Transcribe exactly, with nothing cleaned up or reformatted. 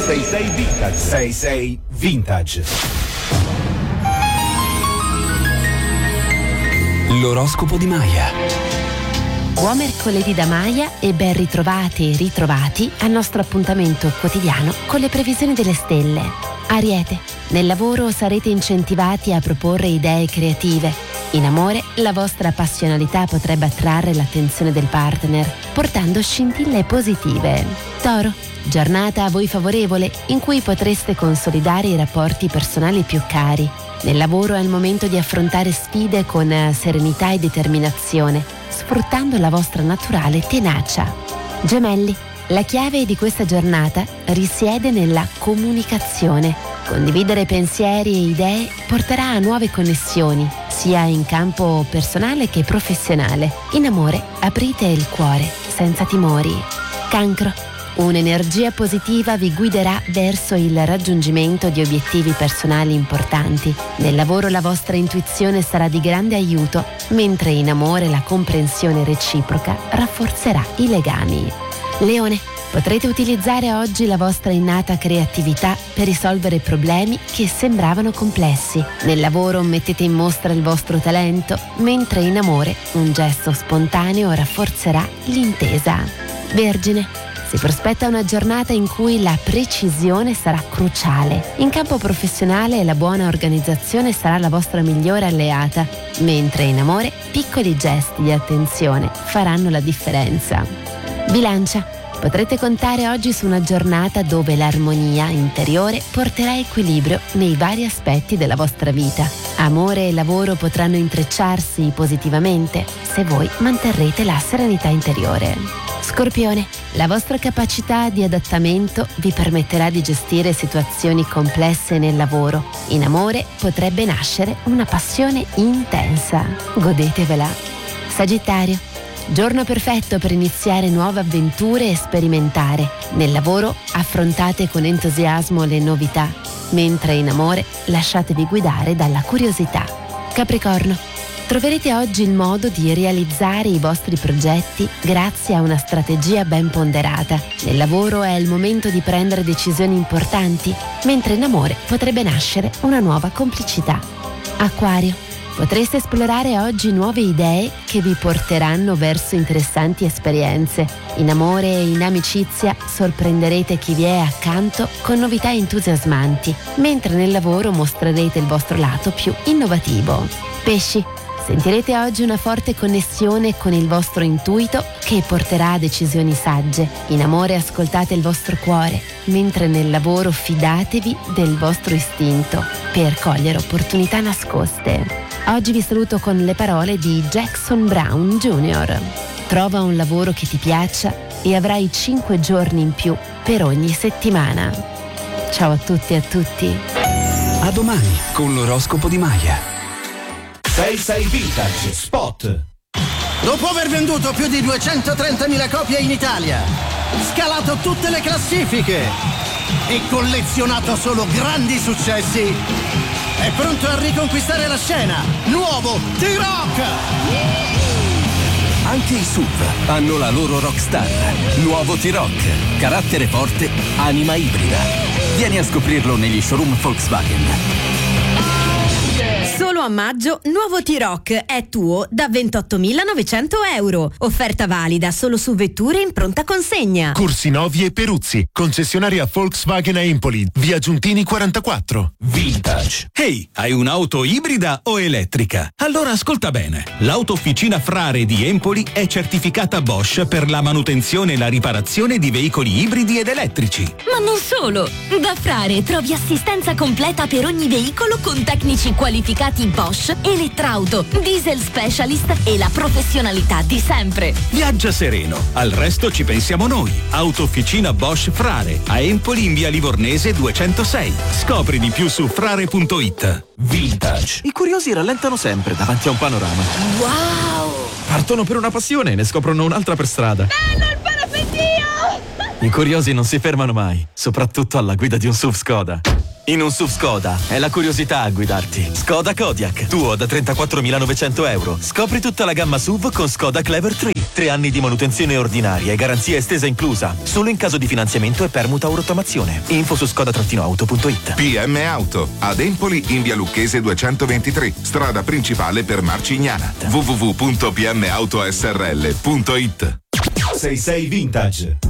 sei sei Vintage. sei sei Vintage. L'oroscopo di Maya. Buon mercoledì da Maya e ben ritrovate e ritrovati al nostro appuntamento quotidiano con le previsioni delle stelle. Ariete, nel lavoro sarete incentivati a proporre idee creative. In amore, la vostra passionalità potrebbe attrarre l'attenzione del partner, portando scintille positive. Toro, giornata a voi favorevole in cui potreste consolidare i rapporti personali più cari. Nel lavoro è il momento di affrontare sfide con serenità e determinazione, sfruttando la vostra naturale tenacia. Gemelli, la chiave di questa giornata risiede nella comunicazione. Condividere pensieri e idee porterà a nuove connessioni, sia in campo personale che professionale. In amore, aprite il cuore, senza timori. Cancro, un'energia positiva vi guiderà verso il raggiungimento di obiettivi personali importanti. Nel lavoro la vostra intuizione sarà di grande aiuto, mentre in amore la comprensione reciproca rafforzerà i legami. Leone, potrete utilizzare oggi la vostra innata creatività per risolvere problemi che sembravano complessi. Nel lavoro mettete in mostra il vostro talento, mentre in amore un gesto spontaneo rafforzerà l'intesa. Vergine, si prospetta una giornata in cui la precisione sarà cruciale. In campo professionale la buona organizzazione sarà la vostra migliore alleata, mentre in amore piccoli gesti di attenzione faranno la differenza. Bilancia, potrete contare oggi su una giornata dove l'armonia interiore porterà equilibrio nei vari aspetti della vostra vita. Amore e lavoro potranno intrecciarsi positivamente se voi manterrete la serenità interiore. Scorpione, la vostra capacità di adattamento vi permetterà di gestire situazioni complesse nel lavoro. In amore potrebbe nascere una passione intensa. Godetevela. Sagittario, giorno perfetto per iniziare nuove avventure e sperimentare. Nel lavoro affrontate con entusiasmo le novità, mentre in amore lasciatevi guidare dalla curiosità. Capricorno, troverete oggi il modo di realizzare i vostri progetti grazie a una strategia ben ponderata. Nel lavoro è il momento di prendere decisioni importanti, mentre in amore potrebbe nascere una nuova complicità. Acquario, potreste esplorare oggi nuove idee che vi porteranno verso interessanti esperienze. In amore e in amicizia sorprenderete chi vi è accanto con novità entusiasmanti, mentre nel lavoro mostrerete il vostro lato più innovativo. Pesci, sentirete oggi una forte connessione con il vostro intuito che porterà a decisioni sagge. In amore ascoltate il vostro cuore, mentre nel lavoro fidatevi del vostro istinto per cogliere opportunità nascoste. Oggi vi saluto con le parole di Jackson Brown junior Trova un lavoro che ti piaccia e avrai cinque giorni in più per ogni settimana. Ciao a tutti e a tutti. A domani con l'oroscopo di Maya. sei sei Vintage Spot. Dopo aver venduto più di duecentotrentamila copie in Italia, scalato tutte le classifiche e collezionato solo grandi successi, è pronto a riconquistare la scena. Nuovo T-Rock! Anche i S U V hanno la loro rockstar. Nuovo T-Rock. Carattere forte, anima ibrida. Vieni a scoprirlo negli showroom Volkswagen. Solo a maggio, nuovo T-Rock è tuo da ventottomilanovecento euro. Offerta valida solo su vetture in pronta consegna. Corsi Novi e Peruzzi, concessionaria Volkswagen a Empoli, via Giuntini quarantaquattro. Vintage. Ehi, hai un'auto ibrida o elettrica? Allora ascolta bene. L'autofficina Frare di Empoli è certificata Bosch per la manutenzione e la riparazione di veicoli ibridi ed elettrici. Ma non solo! Da Frare trovi assistenza completa per ogni veicolo con tecnici qualificati Bosch, Elettrauto, Diesel Specialist e la professionalità di sempre. Viaggia sereno, al resto ci pensiamo noi. Autofficina Bosch Frare, a Empoli in via Livornese duecentosei. Scopri di più su frare punto it. Vintage. I curiosi rallentano sempre davanti a un panorama. Wow! Partono per una passione e ne scoprono un'altra per strada. Bello il parapettio! I curiosi non si fermano mai, soprattutto alla guida di un S U V Skoda. In un S U V Skoda è la curiosità a guidarti. Skoda Kodiaq, tuo da trentaquattromilanovecento euro. Scopri tutta la gamma S U V con Skoda Clever tre. Tre anni di manutenzione ordinaria e garanzia estesa inclusa. Solo in caso di finanziamento e permuta o rottamazione. Info su skoda auto punto it. P M Auto, ad Empoli in via Lucchese duecentoventitré, strada principale per Marcignana. w w w punto p m auto s r l punto it. sei sei Vintage.